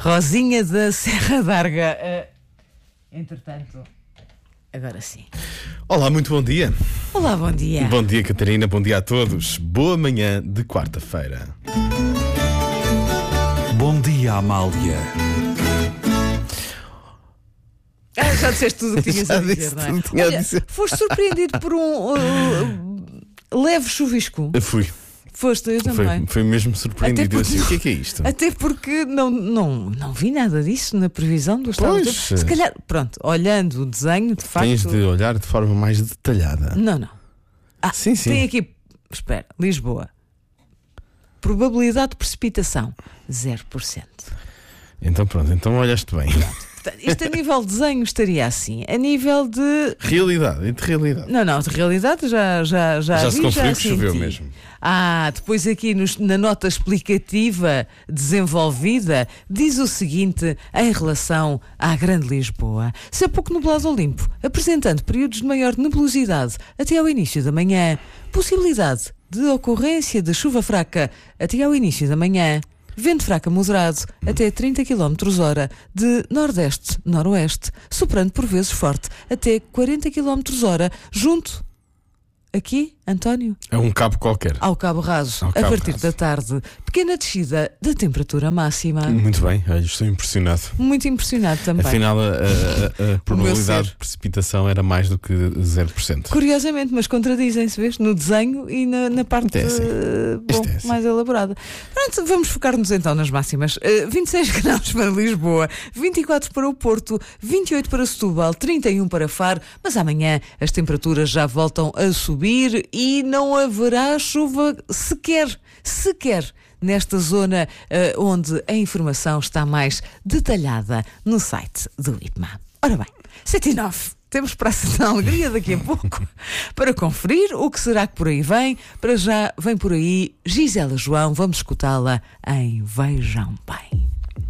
Rosinha da Serra d'Arga. Entretanto, agora sim. Olá, muito bom dia. Olá, bom dia. Bom dia, Catarina, bom dia a todos. Boa manhã de quarta-feira. Bom dia, Amália. Já disseste tudo o que tinhas a dizer, não é? Olha, foste surpreendido por um leve chuvisco. Fui. Foste, eu também. Foi mesmo surpreendido. Porque, assim, o que é isto? Até porque não vi nada disso na previsão do estado do tempo. Se calhar, pronto, olhando o desenho, de facto. Tens de olhar de forma mais detalhada. Não. Sim. Tem aqui, espera, Lisboa. Probabilidade de precipitação, 0%. Então pronto, então olhaste bem. Isto a nível de desenho estaria assim. A nível de Realidade, e de realidade. Não, de realidade já se conferiu que senti. choveu mesmo. Depois aqui na nota explicativa desenvolvida diz o seguinte em relação à Grande Lisboa: céu pouco nublado ou limpo, apresentando períodos de maior nebulosidade até ao início da manhã, possibilidade de ocorrência de chuva fraca até ao início da manhã, vento fraco a moderado até 30 km/h de nordeste-noroeste, soprando por vezes forte até 40 km/h, junto aqui, António? É um cabo qualquer. Ao Cabo Raso, a partir da tarde. Pequena descida da temperatura máxima. Muito bem, olha, estou impressionado. Muito impressionado também. Afinal, a probabilidade de precipitação era mais do que 0%. Curiosamente, mas contradizem-se, vês? No desenho e na parte mais elaborada. Pronto, vamos focar-nos então nas máximas. 26 graus para Lisboa, 24 para o Porto, 28 para Setúbal, 31 para Faro, mas amanhã as temperaturas já voltam a subir e não haverá chuva sequer nesta zona onde a informação está mais detalhada no site do IPMA. Ora bem, 7:09. Temos praça da alegria daqui a pouco para conferir o que será que por aí vem. Para já vem por aí Gisela João, vamos escutá-la em Vejam Bem.